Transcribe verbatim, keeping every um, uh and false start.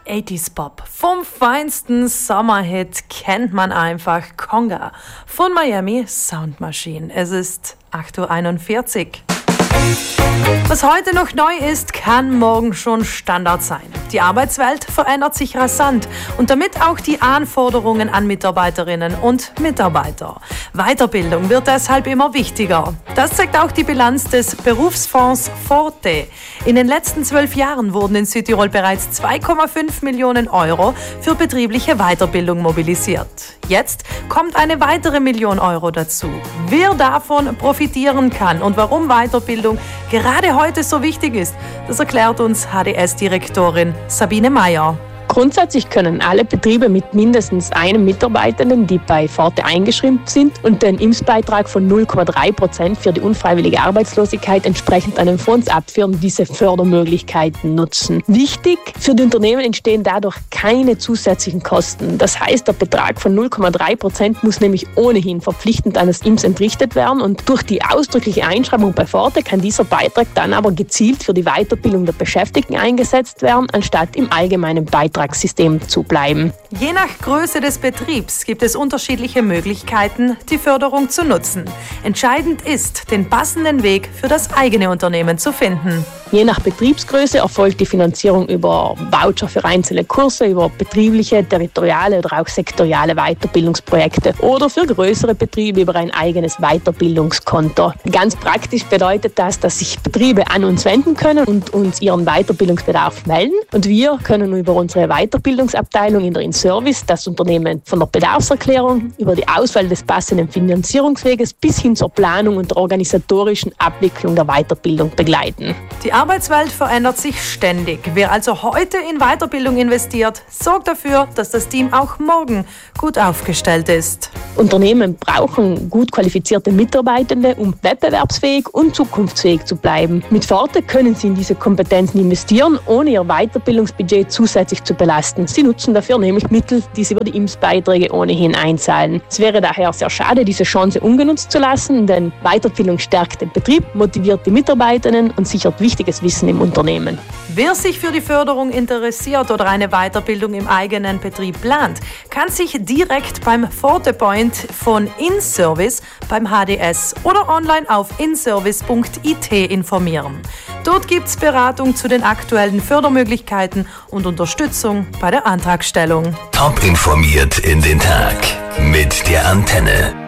achtziger Pop. Vom feinsten Sommerhit kennt man einfach Conga von Miami Sound Machine. Es ist acht Uhr einundvierzig. Was heute noch neu ist, kann morgen schon Standard sein. Die Arbeitswelt verändert sich rasant und damit auch die Anforderungen an Mitarbeiterinnen und Mitarbeiter. Weiterbildung wird deshalb immer wichtiger. Das zeigt auch die Bilanz des Berufsfonds Forte. In den letzten zwölf Jahren wurden in Südtirol bereits zwei Komma fünf Millionen Euro für betriebliche Weiterbildung mobilisiert. Jetzt kommt eine weitere Million Euro dazu. Wer davon profitieren kann und warum Weiterbildung gerade heute so wichtig ist, das erklärt uns H D S-Direktorin Sabine Meyer. Grundsätzlich können alle Betriebe mit mindestens einem Mitarbeitenden, die bei Forte eingeschrieben sind und den I M S-Beitrag von null Komma drei Prozent für die unfreiwillige Arbeitslosigkeit entsprechend an den Fonds abführen, diese Fördermöglichkeiten nutzen. Wichtig, für die Unternehmen entstehen dadurch keine zusätzlichen Kosten. Das heißt, der Betrag von null Komma drei Prozent muss nämlich ohnehin verpflichtend an das I M S entrichtet werden und durch die ausdrückliche Einschreibung bei Forte kann dieser Beitrag dann aber gezielt für die Weiterbildung der Beschäftigten eingesetzt werden, anstatt im allgemeinen Beitrag System zu bleiben. Je nach Größe des Betriebs gibt es unterschiedliche Möglichkeiten, die Förderung zu nutzen. Entscheidend ist, den passenden Weg für das eigene Unternehmen zu finden. Je nach Betriebsgröße erfolgt die Finanzierung über Voucher für einzelne Kurse, über betriebliche, territoriale oder auch sektoriale Weiterbildungsprojekte oder für größere Betriebe über ein eigenes Weiterbildungskonto. Ganz praktisch bedeutet das, dass sich Betriebe an uns wenden können und uns ihren Weiterbildungsbedarf melden und wir können über unsere Weiterbildungsabteilung in der In-Service das Unternehmen von der Bedarfserklärung über die Auswahl des passenden Finanzierungsweges bis hin zur Planung und der organisatorischen Abwicklung der Weiterbildung begleiten. Die Arbeitswelt verändert sich ständig. Wer also heute in Weiterbildung investiert, sorgt dafür, dass das Team auch morgen gut aufgestellt ist. Unternehmen brauchen gut qualifizierte Mitarbeitende, um wettbewerbsfähig und zukunftsfähig zu bleiben. Mit Forte können sie in diese Kompetenzen investieren, ohne ihr Weiterbildungsbudget zusätzlich zu belasten. Sie nutzen dafür nämlich Mittel, die sie über die I M S-Beiträge ohnehin einzahlen. Es wäre daher sehr schade, diese Chance ungenutzt zu lassen, denn Weiterbildung stärkt den Betrieb, motiviert die Mitarbeitenden und sichert wichtiges Wissen im Unternehmen. Wer sich für die Förderung interessiert oder eine Weiterbildung im eigenen Betrieb plant, kann sich direkt beim Forte Point von In-Service beim H D S oder online auf inservice punkt I T informieren. Dort gibt es Beratung zu den aktuellen Fördermöglichkeiten und Unterstützung bei der Antragstellung. Top informiert in den Tag mit der Antenne.